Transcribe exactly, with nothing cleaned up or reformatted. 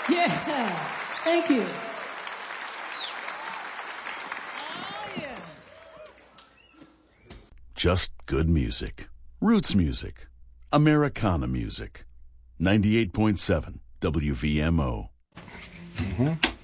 Yeah. Thank you. Just good music. Roots music. Americana music. ninety-eight point seven W V M O. Mm-hmm.